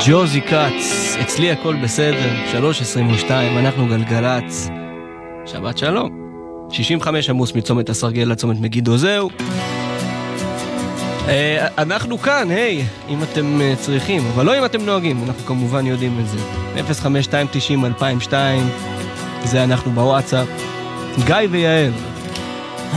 ג'וזי קאץ, אצלי הכל בסדר, 3:22, אנחנו גלגלץ. שבת שלום. 65 עמוס מצומת הסרגל לצומת מגידו, זהו. אנחנו כאן, היי, אם אתם צריכים, אבל לא אם אתם נוהגים, אנחנו כמובן יודעים את זה. 05290-2002, זה אנחנו בוואטסאפ. גיא ויעל.